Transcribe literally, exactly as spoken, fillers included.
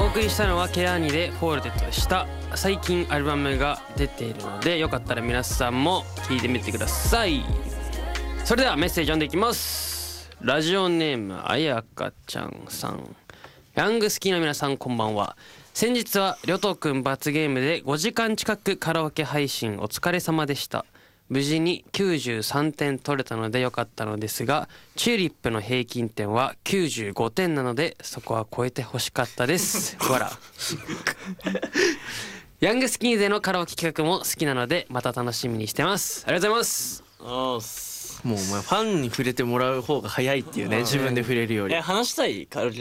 送りしたのはケラーニでフォールテッドでした。最近アルバムが出ているのでよかったら皆さんも聴いてみてください。それではメッセージ読んでいきます。ラジオネームあやかちゃんさん。ヤングスキーの皆さんこんばんは。先日はりょとくん罰ゲームでごじかん近くカラオケ配信お疲れ様でした。無事にきゅうじゅうさんてん取れたので良かったのですが、チューリップの平均点はきゅうじゅうごてんなのでそこは超えて欲しかったですわらヤングスキーでのカラオケ企画も好きなのでまた楽しみにしてます。ありがとうございます。 あもうお前ファンに触れてもらう方が早いっていうね、自分で触れるより。 え話したいカラオケ